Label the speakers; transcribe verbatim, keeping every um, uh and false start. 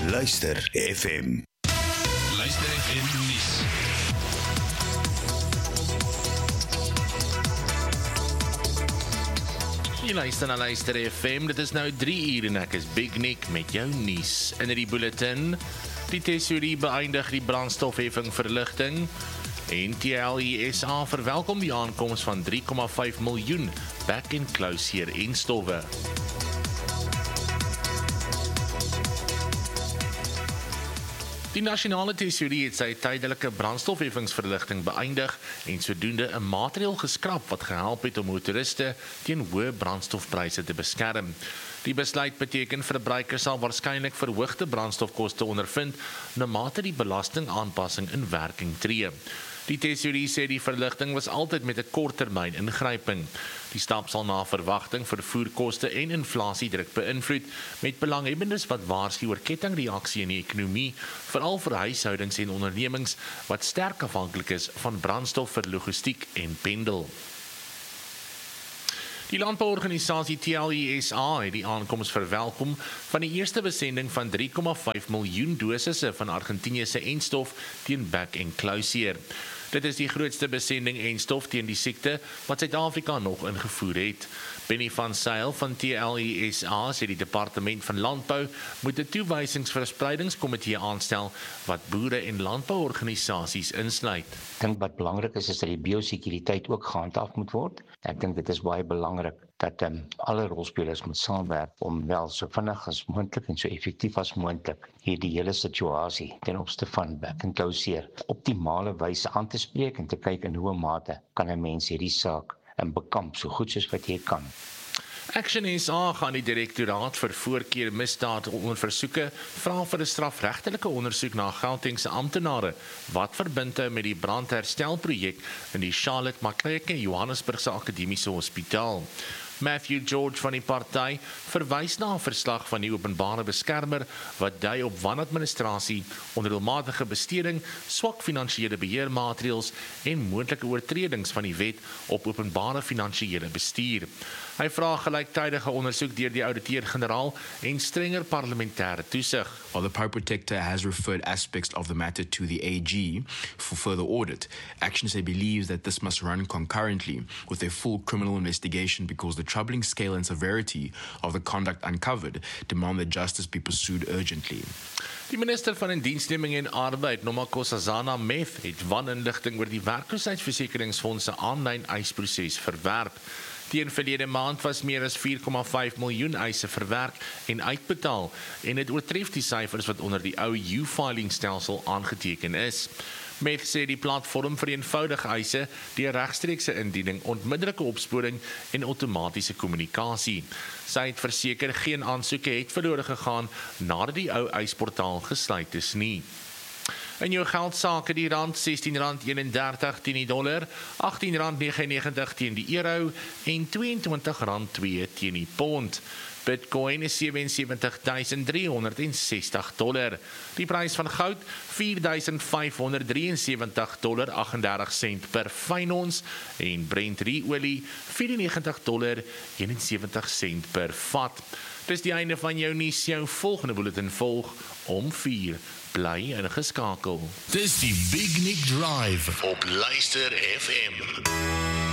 Speaker 1: Luister F M.
Speaker 2: Luister F M nuus. Jy luister na Luister F M, dit is nou drie uur en ek is Big Nick met jou nuus. In die bulletin, die tesourie beëindig die brandstofheffing verligting en T L I S A verwelkom die aankoms van drie komma vyf miljoen back-and-close en stowwe. Die nasionale tesourie het sy tydelike brandstofheffingsverligting beëindig en sodoende 'n maatreël geskraap wat gehelp het om motoriste teen hoë brandstofpryse te beskerm. Die besluit beteken verbruikers sal waarskynlik verhoogde brandstofkoste ondervind na mate die belastingaanpassing in werking tree. Die tesourie sê die verligting was altyd met 'n korttermyn ingryping. Die stap sal na verwagting vervoerkoste en inflasiedruk beïnvloed, met belanghebbendes wat waarsku oor kettingreaksie in die ekonomie, veral vir huishoudings en ondernemings wat sterk afhanklik is van brandstof vir logistiek en pendel. Die landbouorganisasie T L I S A het die aankoms verwelkom van die eerste besending van drie komma vyf miljoen dosisse van Argentinië se enstof teen back-and-close. Dit is die grootste besending enstof teen die siekte wat Suid-Afrika nog ingevoer het. Benny van Sail van T L I S A sê die departement van landbou moet 'n toewysingsverspreidingskomitee aanstel wat boere en landbouorganisasies insluit.
Speaker 3: Ek dink wat belangrik is is dat die biosekuriteit ook gehandhaaf moet word. Ek dink dit is baie belangrik dat um, alle rolspelers moet saamwerk om wel so vinnig as moontlik en so effektief as moontlik hierdie hele situasie ten opsigte van back-and-close optimale wyse aan te spreek en te kyk in hoe mate kan 'n mens hierdie saak en bekamp so goed soos wat jy kan.
Speaker 2: Action S A gaan die direktoraat vir voorkeer misdaad onderversoeke vra vir 'n strafregtelike ondersoek na Gautengse amptenare wat verbind hou met die brandherstelprojek in die Charlotte Macleay Johannesburgse Akademiese Hospitaal. Matthew George van die party verwys na 'n verslag van die openbare beskermer wat dui op wanadministrasie, onredelmatige besteding, swak finansiële beheermaatreëls en moontlike oortredings van die wet op openbare finansiële bestuur. Hy vra gelyktydige ondersoek deur die ouditeur-generaal en strenger parlementêre toesig.
Speaker 4: While the Power Protector has referred aspects of the matter to the A G for further audit, Action S A believes that this must run concurrently with a full criminal investigation because the troubling scale and severity of the conduct uncovered demand that justice be pursued urgently.
Speaker 2: Die minister van Indiensneming en Arbeid, Nomakosazana Meth, het waninligting oor die werkloosheidsversekeringsfonds se aanlyn eisproses verwerp. Teen verlede maand was meer as vier komma vyf miljoen eise verwerk en uitbetaal en dit oortref die syfers wat onder die ou U-filing stelsel aangeteken is. Meth sê die platform vereenvoudig eise deur regstreekse indiening, onmiddellike opsporing en outomatiese kommunikasie. Sy het verseker geen aansoeke het verlore gegaan nadat die ou eisportaal gesluit is nie. In jou geldsake die rand sestien rand eenendertig teen die dollar, agttien rand negenennegentig teen die euro en tweeëntwintig rand twee teen die pond. Bitcoin is sewe en sewentig duisend driehonderd sestig dollar. Die prys van goud vier duisend vyfhonderd drieënsewentig dollar aggendertig sent per fyn ons en Brent olie vyf en negentig dollar eenensewentig sent per vat. Dis die einde van jou nuus, jou volgende bulletin volg om vier. Bly ingeskakel.
Speaker 1: Dis die Big Nick Drive op Luister F M.